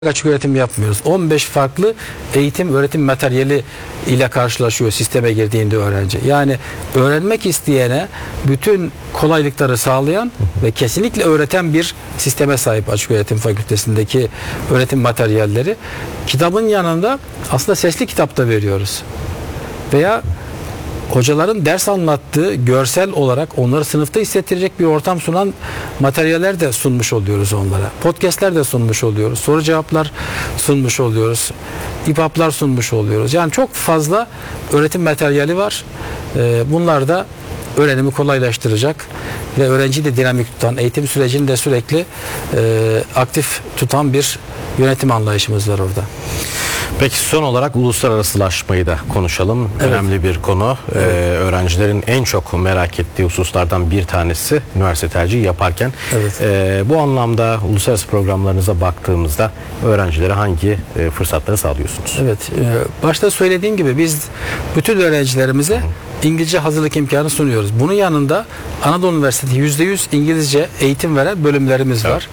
açık öğretim yapmıyoruz. 15 farklı eğitim, öğretim materyali ile karşılaşıyor sisteme girdiğinde öğrenci. Yani öğrenmek isteyene bütün kolaylıkları sağlayan ve kesinlikle öğreten bir sisteme sahip açık öğretim fakültesindeki öğretim materyalleri. Kitabın yanında aslında sesli kitap da veriyoruz. Veya hocaların ders anlattığı görsel olarak onları sınıfta hissettirecek bir ortam sunan materyaller de sunmuş oluyoruz onlara. Podcastler de sunmuş oluyoruz. Soru cevaplar sunmuş oluyoruz. İPUB'lar sunmuş oluyoruz. Yani çok fazla öğretim materyali var. Bunlar da öğrenimi kolaylaştıracak ve öğrenciyi de dinamik tutan, eğitim sürecini de sürekli aktif tutan bir yönetim anlayışımız var orada. Peki son olarak uluslararasılaşmayı da konuşalım. Evet. Önemli bir konu. Evet. Öğrencilerin en çok merak ettiği hususlardan bir tanesi üniversite tercihi yaparken. Evet. Bu anlamda uluslararası programlarınıza baktığımızda öğrencilere hangi fırsatları sağlıyorsunuz? Evet. Başta söylediğim gibi biz bütün öğrencilerimize İngilizce hazırlık imkanı sunuyoruz. Bunun yanında Anadolu Üniversitesi %100 İngilizce eğitim veren bölümlerimiz var.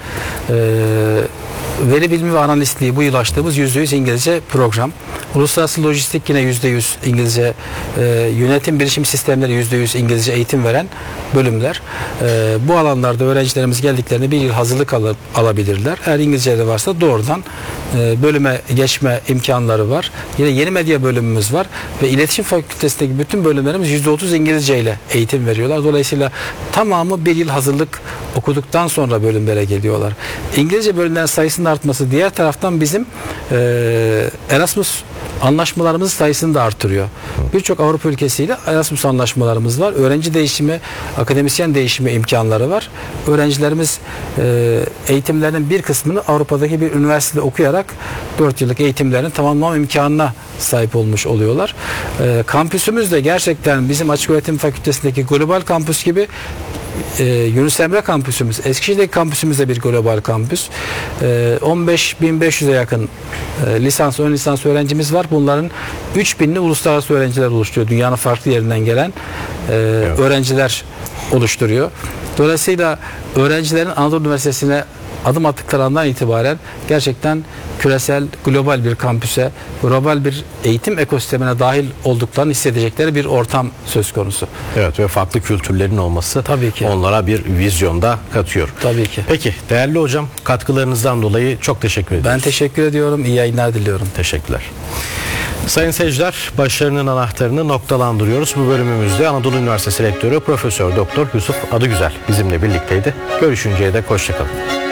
Veri bilimi ve analistliği bu yıl açtığımız %100 İngilizce program. Uluslararası lojistik yine %100 İngilizce, yönetim bilişim sistemleri %100 İngilizce eğitim veren bölümler. Bu alanlarda öğrencilerimiz geldiklerinde bir yıl hazırlık alabilirler. Eğer İngilizce de varsa doğrudan bölüme geçme imkanları var. Yine yeni medya bölümümüz var ve iletişim fakültesindeki bütün bölümlerimiz %30 İngilizce ile eğitim veriyorlar. Dolayısıyla tamamı bir yıl hazırlık okuduktan sonra bölümlere geliyorlar. İngilizce bölümlerin sayısının artması diğer taraftan bizim Erasmus anlaşmalarımız sayısını da artırıyor. Birçok Avrupa ülkesiyle Erasmus anlaşmalarımız var. Öğrenci değişimi, akademisyen değişimi imkanları var. Öğrencilerimiz eğitimlerinin bir kısmını Avrupa'daki bir üniversitede okuyarak 4 yıllık eğitimlerini tamamlama imkanına sahip olmuş oluyorlar. Kampüsümüz de gerçekten bizim açık öğretim fakültesindeki global kampüs gibi. Yunus Emre kampüsümüz, Eskişehir'deki kampüsümüz de bir global kampüs. 15.500'e yakın lisans, ön lisans öğrencimiz var. Bunların 3.000'ini uluslararası öğrenciler oluşturuyor. Dünyanın farklı yerinden gelen öğrenciler oluşturuyor. Dolayısıyla öğrencilerin Anadolu Üniversitesi'ne adım attıkları andan itibaren gerçekten küresel, global bir kampüse, global bir eğitim ekosistemine dahil olduklarını hissedecekleri bir ortam söz konusu. Evet ve farklı kültürlerin olması tabii ki onlara bir vizyonda katıyor. Tabii ki. Peki değerli hocam, katkılarınızdan dolayı çok teşekkür ediyorum. Ben teşekkür ediyorum. İyi yayınlar diliyorum. Teşekkürler. Sayın seyirciler, başarının anahtarını noktalandırıyoruz. Bu bölümümüzde Anadolu Üniversitesi Rektörü Profesör Doktor Yusuf Adıgüzel bizimle birlikteydi. Görüşünceye dek hoşça kalın.